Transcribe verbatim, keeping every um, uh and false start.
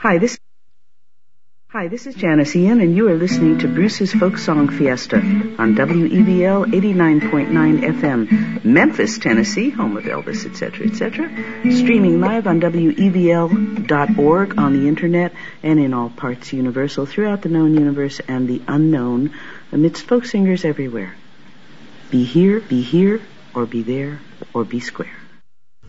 Hi, this Hi, this is Janice Ian, and you are listening to Bruce's Folk Song Fiesta on W E V L eighty-nine point nine F M, Memphis, Tennessee, home of Elvis, et cetera, et cetera. Streaming live on W E V L dot org on the internet and in all parts universal throughout the known universe and the unknown, amidst folk singers everywhere. Be here, be here, or be there, or be square.